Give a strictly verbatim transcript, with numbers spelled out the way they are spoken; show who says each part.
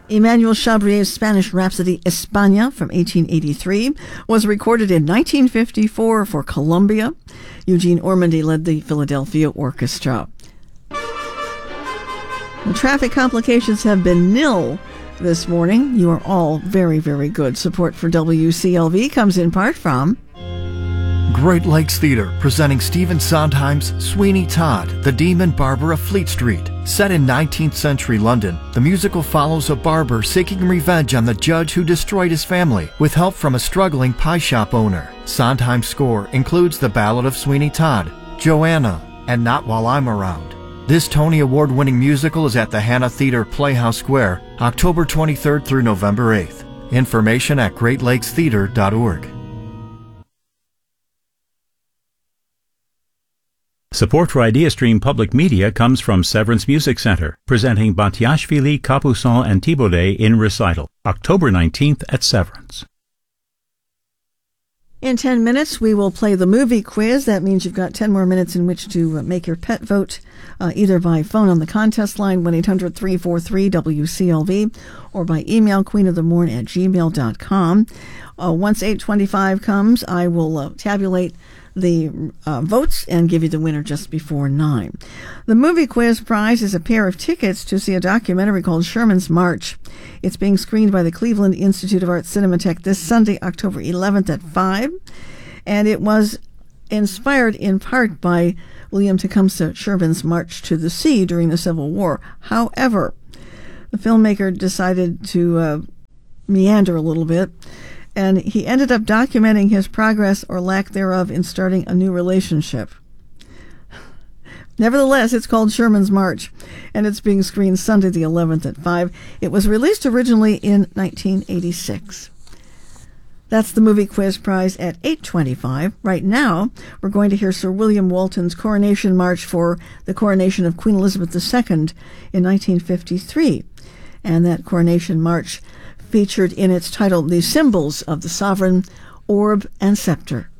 Speaker 1: Emmanuel Chabrier's Spanish Rhapsody España from eighteen eighty-three was recorded in nineteen fifty-four for Columbia. Eugene Ormandy led the Philadelphia Orchestra. The traffic complications have been nil this morning. You are all very, very good. Support for W C L V comes in part from
Speaker 2: Great Lakes Theater, presenting Stephen Sondheim's Sweeney Todd, the Demon Barber of Fleet Street. Set in nineteenth century London, the musical follows a barber seeking revenge on the judge who destroyed his family, with help from a struggling pie shop owner. Sondheim's score includes the Ballad of Sweeney Todd, Joanna, and Not While I'm Around. This Tony Award-winning musical is at the Hannah Theater Playhouse Square, October twenty-third through November eighth. Information at great lakes theater dot org.
Speaker 3: Support for IdeaStream Public Media comes from Severance Music Center, presenting Batiashvili, Capuçon, and Thibaudet in recital, October nineteenth at Severance.
Speaker 1: In ten minutes, we will play the movie quiz. That means you've got ten more minutes in which to make your pet vote, uh, either by phone on the contest line, one eight hundred three four three W C L V, or by email, queenofthemorn at gmail dot com. Uh, once eight twenty-five comes, I will uh, tabulate the uh, votes and give you the winner just before nine. The movie quiz prize is a pair of tickets to see a documentary called Sherman's March. It's being screened by the Cleveland Institute of Art Cinematheque this Sunday, October eleventh at five. And it was inspired in part by William Tecumseh Sherman's March to the Sea during the Civil War. However, the filmmaker decided to uh, meander a little bit, and he ended up documenting his progress or lack thereof in starting a new relationship. Nevertheless, it's called Sherman's March, and it's being screened Sunday the eleventh at five. It was released originally in nineteen eighty-six. That's the movie quiz prize at eight twenty-five. Right now, we're going to hear Sir William Walton's Coronation March for the coronation of Queen Elizabeth the Second in nineteen fifty-three. And that coronation march featured in its title the symbols of the sovereign, orb, and scepter.